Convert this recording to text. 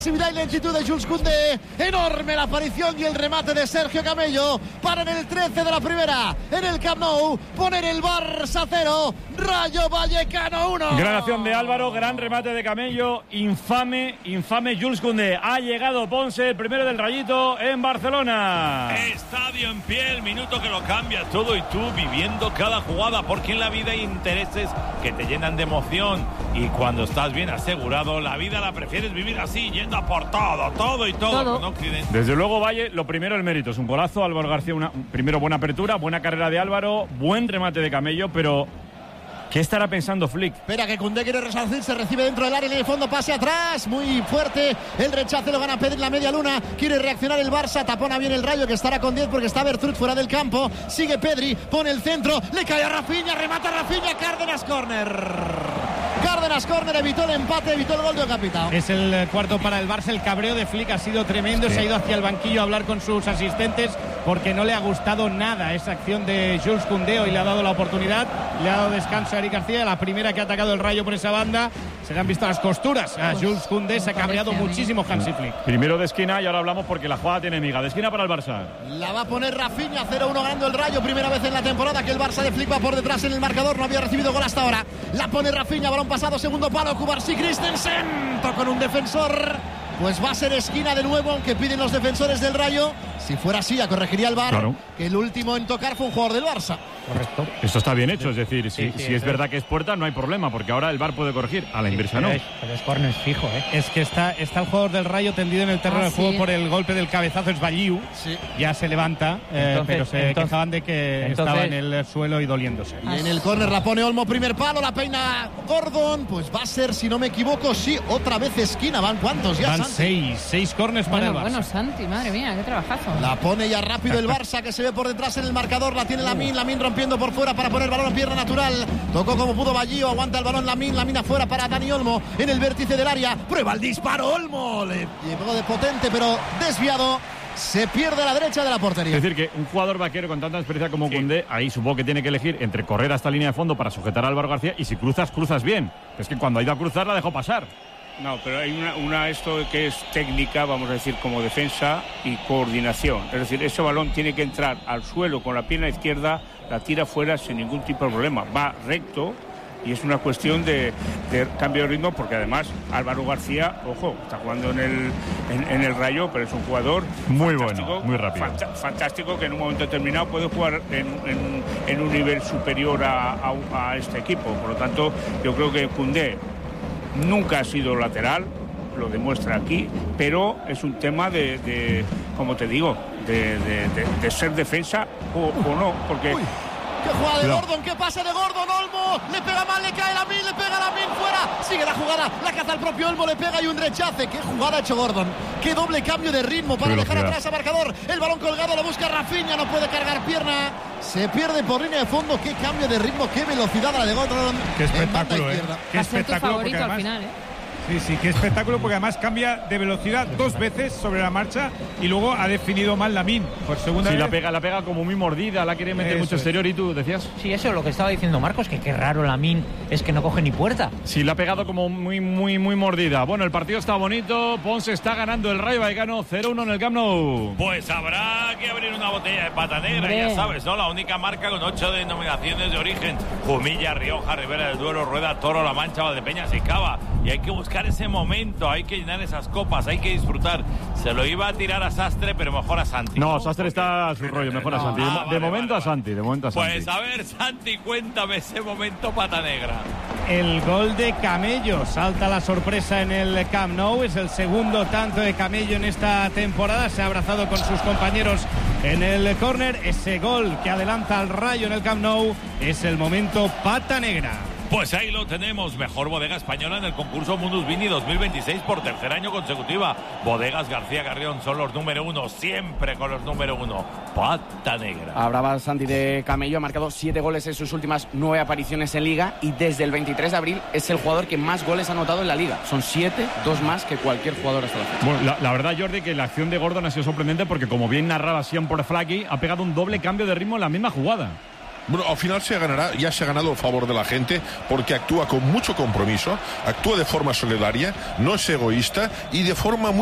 Y lentitud de Jules Koundé, enorme la aparición y el remate de Sergio Camello para en el 13 de la primera, en el Camp Nou, poner el Barça 0, Rayo Vallecano 1. Gran acción de Álvaro, gran remate de Camello, infame Jules Koundé. Ha llegado Ponce, el primero del Rayito en Barcelona. Estadio en pie, el minuto que lo cambia todo y tú viviendo cada jugada, porque en la vida hay intereses que te llenan de emoción y cuando estás bien asegurado, la vida la prefieres vivir así, yendo a por todo y todo. No, desde luego, Valle, lo primero el mérito, es un golazo. Álvaro García, primero buena apertura, buena carrera de Álvaro, buen remate de Camello, pero ¿qué estará pensando Flick? Espera que Koundé quiere resarcir, se recibe dentro del área en el fondo, pase atrás, muy fuerte, el rechace lo gana Pedri en la media luna, quiere reaccionar el Barça, tapona bien el Rayo que estará con 10 porque está Bertrut fuera del campo, sigue Pedri, pone el centro, le cae a Rafinha, remata Rafinha, Cárdenas córner, evitó el empate, evitó el gol de Capitao. Es el cuarto para el Barça, el cabreo de Flick ha sido tremendo, sí. Se ha ido hacia el banquillo a hablar con sus asistentes porque no le ha gustado nada esa acción de Jules Koundé, y le ha dado la oportunidad, le ha dado descanso a Eric García, la primera que ha atacado el Rayo por esa banda, se le han visto las costuras a Jules Koundé, se ha cabreado muchísimo Hansi Flick. Primero de esquina y ahora hablamos porque la jugada tiene miga, de esquina para el Barça. La va a poner Rafinha, 0-1 ganando el Rayo, primera vez en la temporada que el Barça de Flick va por detrás en el marcador, no había recibido gol hasta ahora, la pone Rafinha, balón pasado, segundo palo, Kubarsi Christensen, con un defensor, pues va a ser esquina de nuevo, aunque piden los defensores del Rayo. Si fuera así, ya corregiría el VAR, claro, que el último en tocar fue un jugador del Barça. Correcto. Esto está bien hecho, es decir, si es verdad que es puerta, no hay problema, porque ahora el VAR puede corregir, a la inversa no. Pero es córner fijo, Es que está el jugador del Rayo tendido en el terreno de juego por el golpe del cabezazo, es Balliu, ya se levanta, pero se quejaban de que estaba en el suelo y doliéndose. Y en el córner la pone Olmo, primer palo, la peina Gordon, pues va a ser, si no me equivoco, sí, otra vez esquina, ¿van cuántos ya? Van seis córners para el Barça. Bueno, Santi, madre mía, qué trabajazo. La pone ya rápido el Barça, que se ve por detrás en el marcador, la tiene Lamine rompiendo por fuera para poner el balón a pierna natural, tocó como pudo Balliu, aguanta el balón Lamine afuera para Dani Olmo, en el vértice del área, prueba el disparo Olmo, le llegó de potente pero desviado, se pierde a la derecha de la portería. Es decir, que un jugador vaquero con tanta experiencia como Koundé, ahí supongo que tiene que elegir entre correr hasta línea de fondo para sujetar a Álvaro García, y si cruzas bien, es que cuando ha ido a cruzar la dejó pasar. No, pero hay una esto que es técnica, vamos a decir, como defensa y coordinación. Es decir, ese balón tiene que entrar al suelo con la pierna izquierda, la tira fuera sin ningún tipo de problema. Va recto y es una cuestión de cambio de ritmo, porque además Álvaro García, ojo, está jugando en el Rayo, pero es un jugador muy bueno, muy rápido. Fantástico, que en un momento determinado puede jugar en un nivel superior a este equipo. Por lo tanto, yo creo que Koundé nunca ha sido lateral, lo demuestra aquí, pero es un tema de como te digo, de ser defensa o no, porque... Uy, ¡qué jugada de Gordon! ¡Qué pase de Gordon! Olmo le pega mal, le cae Lamine, le pega Lamine fuera, sigue la jugada, la caza el propio Olmo, le pega y un rechace. ¡Qué jugada ha hecho Gordon! ¡Qué doble cambio de ritmo para dejar atrás a marcador! El balón colgado, lo busca Rafinha, no puede cargar pierna, se pierde por línea de fondo. ¡Qué cambio de ritmo! ¡Qué velocidad la de Gordon! ¡Qué espectáculo, ¡Qué espectáculo! Porque además, al final, Sí, qué espectáculo, porque además cambia de velocidad dos veces sobre la marcha y luego ha definido mal Lamine por segunda vez. La pega como muy mordida, la quiere meter mucho exterior, y tú decías. Sí, eso es lo que estaba diciendo Marcos, que qué raro Lamine es que no coge ni puerta. Sí, la ha pegado como muy mordida. Bueno, el partido está bonito, Ponce está ganando el Rayo Vallecano 0-1 en el Camp Nou. Pues habrá que abrir una botella de pata negra, ya sabes, ¿no? La única marca con 8 denominaciones de origen: Jumilla, Rioja, Ribera del Duero, Rueda, Toro, La Mancha, Valdepeñas y Cava. Y hay que buscar ese momento, hay que llenar esas copas, hay que disfrutar. Se lo iba a tirar a Sastre, pero mejor a Santi. No, Sastre está a su rollo, mejor a Santi. De momento a Santi. Pues a ver, Santi, cuéntame ese momento pata negra. El gol de Camello, salta la sorpresa en el Camp Nou, es el segundo tanto de Camello en esta temporada, se ha abrazado con sus compañeros en el córner. Ese gol que adelanta al Rayo en el Camp Nou es el momento pata negra. Pues ahí lo tenemos, mejor bodega española en el concurso Mundus Vini 2026 por tercer año consecutiva. Bodegas García Carrión son los número 1, siempre con los número 1. Pata negra. Hablaba Santi de Camello, ha marcado 7 goles en sus últimas 9 apariciones en Liga, y desde el 23 de abril es el jugador que más goles ha anotado en la Liga. Son 7, 2 más que cualquier jugador hasta la fecha. Bueno, la verdad, Jordi, que la acción de Gordon ha sido sorprendente, porque como bien narraba siempre Flaky, ha pegado un doble cambio de ritmo en la misma jugada. Bueno, al final ya se ha ganado el favor de la gente porque actúa con mucho compromiso, actúa de forma solidaria, no es egoísta y de forma muy